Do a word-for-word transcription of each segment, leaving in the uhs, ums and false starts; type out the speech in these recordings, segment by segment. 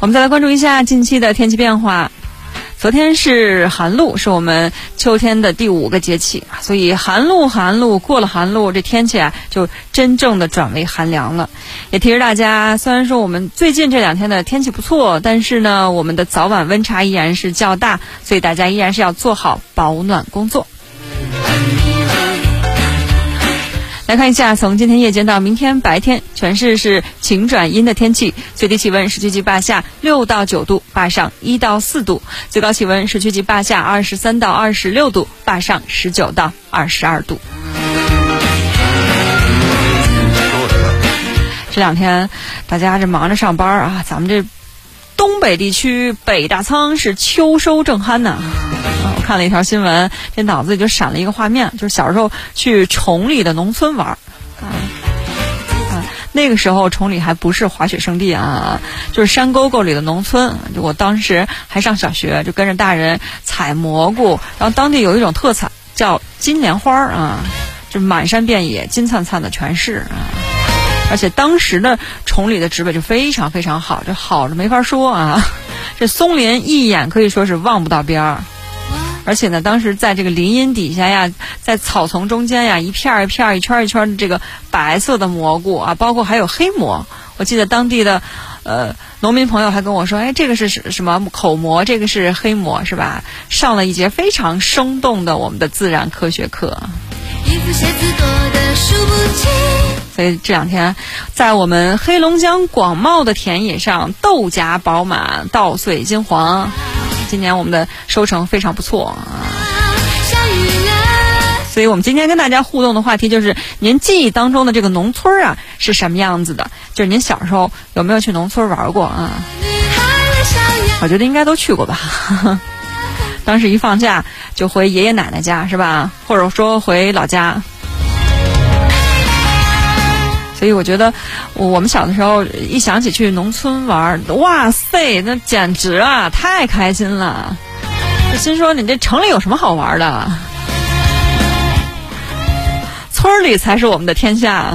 我们再来关注一下近期的天气变化。昨天是寒露，是我们秋天的第五个节气，所以寒露寒露过了寒露，这天气啊就真正的转为寒凉了。也提示大家，虽然说我们最近这两天的天气不错，但是呢我们的早晚温差依然是较大，所以大家依然是要做好保暖工作。来看一下，从今天夜间到明天白天，全市是晴转阴的天气，最低气温市区及坝下六到九度，坝上一到四度，最高气温市区及坝下二十三到二十六度，坝上十九到二十二度。这两天大家这忙着上班啊，咱们这东北地区北大仓是秋收正酣呢。我看了一条新闻，这脑子里就闪了一个画面，就是小时候去崇礼的农村玩啊啊，那个时候崇礼还不是滑雪胜地啊，就是山沟沟里的农村。我当时还上小学，就跟着大人采蘑菇，然后当地有一种特产叫金莲花啊，就满山遍野金灿灿的全是啊。而且当时的崇礼的植被就非常非常好，这好的没法说啊，这松林一眼可以说是望不到边儿。而且呢，当时在这个林荫底下呀，在草丛中间呀，一片一片一圈一圈的这个白色的蘑菇啊，包括还有黑蘑。我记得当地的呃农民朋友还跟我说，哎，这个是什么口蘑，这个是黑蘑，是吧？上了一节非常生动的我们的自然科学课。所以这两天在我们黑龙江广袤的田野上，豆荚饱满，稻穗金黄。今年我们的收成非常不错啊，所以我们今天跟大家互动的话题就是您记忆当中的这个农村啊是什么样子的，就是您小时候有没有去农村玩过啊？我觉得应该都去过吧当时一放假就回爷爷奶奶家是吧，或者说回老家。所以我觉得我们小的时候一想起去农村玩，哇塞，那简直啊太开心了，就心说你这城里有什么好玩的，村里才是我们的天下。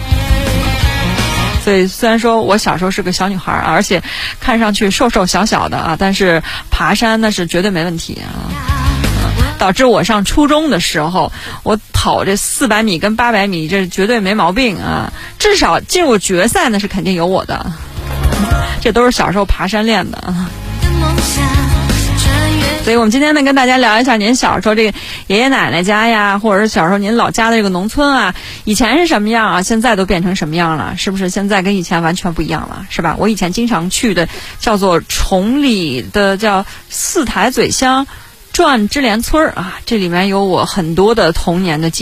所以虽然说我小时候是个小女孩，而且看上去瘦瘦小小的啊，但是爬山那是绝对没问题啊。导致我上初中的时候，我跑这四百米跟八百米，这绝对没毛病啊！至少进入决赛那是肯定有我的，这都是小时候爬山练的。所以我们今天呢，跟大家聊一下您小时候这个爷爷奶奶家呀，或者是小时候您老家的这个农村啊，以前是什么样啊？现在都变成什么样了？是不是现在跟以前完全不一样了？是吧？我以前经常去的叫做崇礼的叫四台嘴乡转支连村啊，这里面有我很多的童年的记忆。